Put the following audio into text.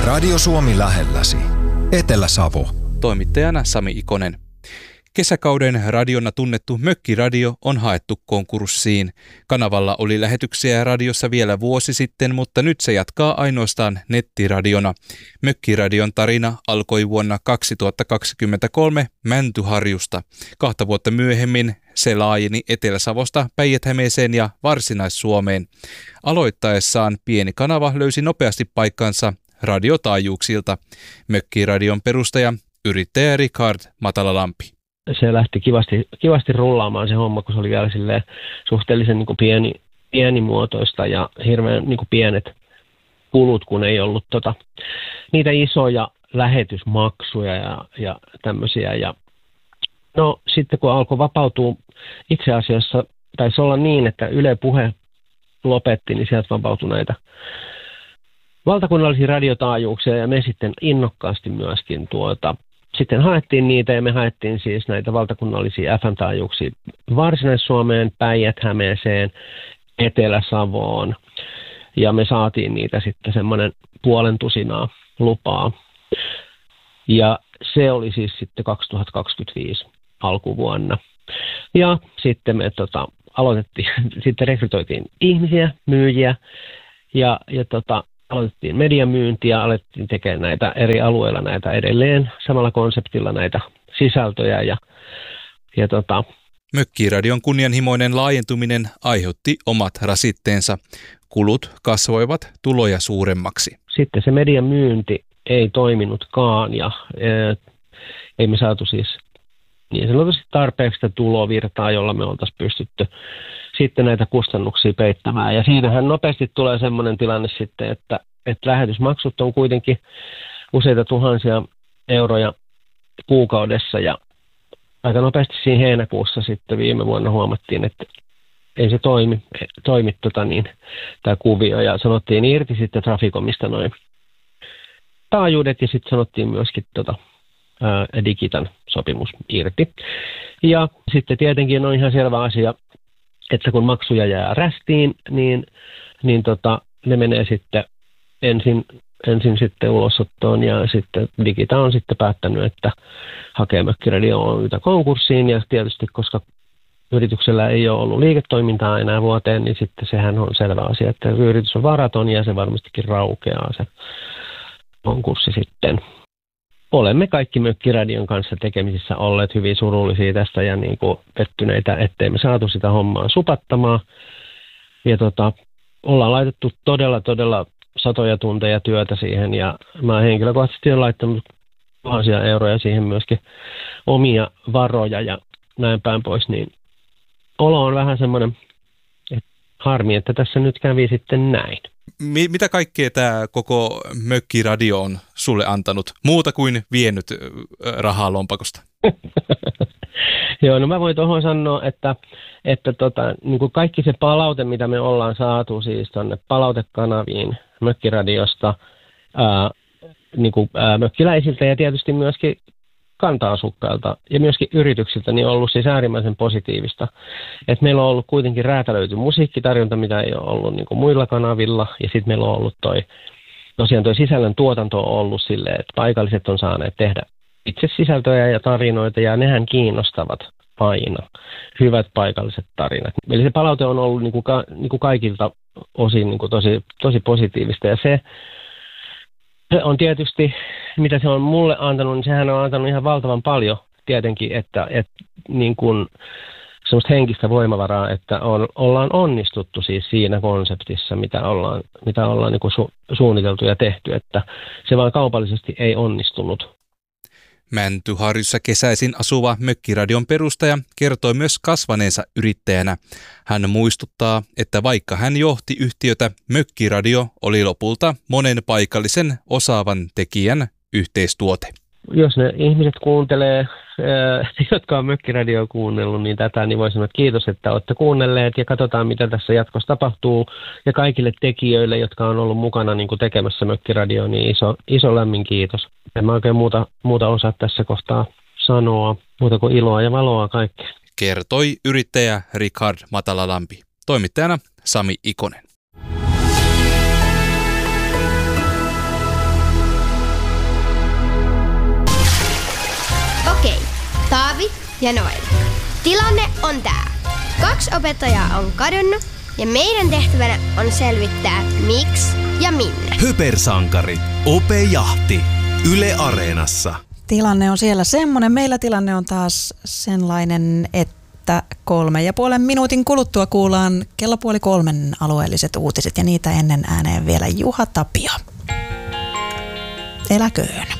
Radio Suomi lähelläsi. Etelä-Savo. Toimittajana Sami Ikonen. Kesäkauden radiona tunnettu Mökkiradio on haettu konkurssiin. Kanavalla oli lähetyksiä radiossa vielä vuosi sitten, mutta nyt se jatkaa ainoastaan nettiradiona. Mökkiradion tarina alkoi vuonna 2023 Mäntyharjusta. 2 vuotta myöhemmin se laajeni Etelä-Savosta Päijät-Hämeeseen ja Varsinais-Suomeen. Aloittaessaan pieni kanava löysi nopeasti paikkansa radiotaajuuksilta. Mökkiradion perustaja, yrittäjä Richard Matalalampi. Se lähti kivasti rullaamaan se homma, kun se oli vielä suhteellisen niin kuin pienimuotoista ja hirveän niin kuin pienet kulut, kun ei ollut niitä isoja lähetysmaksuja ja tämmöisiä. Ja no sitten kun alkoi vapautua, itse asiassa taisi olla niin, että Yle Puhe lopetti, niin sieltä vapautui näitä valtakunnallisia radiotaajuuksia ja me sitten innokkaasti myöskin sitten haettiin niitä ja me haettiin siis näitä valtakunnallisia FM-taajuuksia Varsinais-Suomeen, Päijät-Hämeeseen, Etelä-Savoon ja me saatiin niitä sitten semmoinen 500 lupaa. Ja se oli siis sitten 2025 alkuvuonna. Ja sitten me aloitettiin, sitten rekrytoitiin ihmisiä, myyjiä ja aloitettiin mediamyyntiä, alettiin tekemään näitä eri alueilla näitä edelleen samalla konseptilla näitä sisältöjä ja Mökkiradion kunnianhimoinen laajentuminen aiheutti omat rasitteensa. Kulut kasvoivat tuloja suuremmaksi. Sitten se mediamyynti ei toiminutkaan ja ei me saatu siis niin sanotusti tarpeeksi tulovirtaa, jolla me oltaisiin pystytty sitten näitä kustannuksia peittämään. Ja siinähän nopeasti tulee semmoinen tilanne sitten, että lähetysmaksut on kuitenkin useita tuhansia euroja kuukaudessa. Ja aika nopeasti siinä heinäkuussa sitten viime vuonna huomattiin, että ei se toimi tämä kuvio. Ja sanottiin irti sitten Traficomista noin taajuudet ja sitten sanottiin myöskin Digitan sopimus irti. Ja sitten tietenkin on ihan selvä asia, että kun maksuja jää rästiin, niin ne menee sitten ensin sitten ulosottoon ja sitten Digita on sitten päättänyt, että hakee Mökkiradio Oy:tä konkurssiin ja tietysti koska yrityksellä ei ole ollut liiketoimintaa enää vuoteen, niin sitten sehän on selvä asia, että yritys on varaton ja se varmastikin raukeaa se konkurssi sitten. Olemme kaikki Mökkiradion kanssa tekemisissä olleet hyvin surullisia tästä ja niin kuin pettyneitä, ettei me saatu sitä hommaa supattamaan. Ja ollaan laitettu todella satoja tunteja työtä siihen ja mä henkilökohtaisesti olen laittanut tuhansia euroja siihen myöskin omia varoja ja näin päin pois. Niin olo on vähän semmoinen, että harmi, että tässä nyt kävi sitten näin. Mitä kaikkea tämä koko Mökkiradio on sulle antanut, muuta kuin vienyt rahaa lompakosta? Joo, no mä voin tuohon sanoa, että niin kuin kaikki se palaute, mitä me ollaan saatu siis tuonne palautekanaviin Mökkiradiosta, niin kuin mökkiläisiltä ja tietysti myöskin kanta-asukkailta ja myöskin yrityksiltä, niin on ollut siis äärimmäisen positiivista. Et meillä on ollut kuitenkin räätälöity musiikkitarjonta, mitä ei ole ollut niin kuin muilla kanavilla, ja sitten meillä on ollut tosiaan toi sisällön tuotanto on ollut silleen, että paikalliset on saaneet tehdä itse sisältöjä ja tarinoita, ja nehän kiinnostavat aina. Hyvät paikalliset tarinat. Eli se palaute on ollut niin kuin kaikilta osin niin kuin tosi positiivista, ja se on tietysti, mitä se on mulle antanut, niin sehän on antanut ihan valtavan paljon tietenkin, että niin kuin semmoista henkistä voimavaraa, että ollaan onnistuttu siis siinä konseptissa, mitä ollaan niin kuin suunniteltu ja tehty, että se vaan kaupallisesti ei onnistunut. Mäntyharjussa kesäisin asuva Mökkiradion perustaja kertoi myös kasvaneensa yrittäjänä. Hän muistuttaa, että vaikka hän johti yhtiötä, Mökkiradio oli lopulta monen paikallisen osaavan tekijän yhteistuote. Jos ne ihmiset kuuntelee, jotka on Mökkiradioa kuunnellut, niin tätä, niin voi sanoa, että kiitos, että olette kuunnelleet ja katsotaan, mitä tässä jatkossa tapahtuu. Ja kaikille tekijöille, jotka on ollut mukana niin kuin tekemässä Mökkiradioa, niin iso lämmin kiitos. En mä oikein muuta osaa tässä kohtaa sanoa, muuta kuin iloa ja valoa kaikki. Kertoi yrittäjä Richard Matalalampi. Toimittajana Sami Ikonen. ja Noel. Tilanne on tää. 2 opettajaa on kadonnut ja meidän tehtävänä on selvittää miksi ja minne. Hypersankarit. Opejahti. Yle Areenassa. Tilanne on siellä semmoinen. Meillä tilanne on taas sellainen, että 3,5 minuutin kuluttua kuullaan 2:30 alueelliset uutiset ja niitä ennen ääneen vielä Juha Tapio. Eläköön.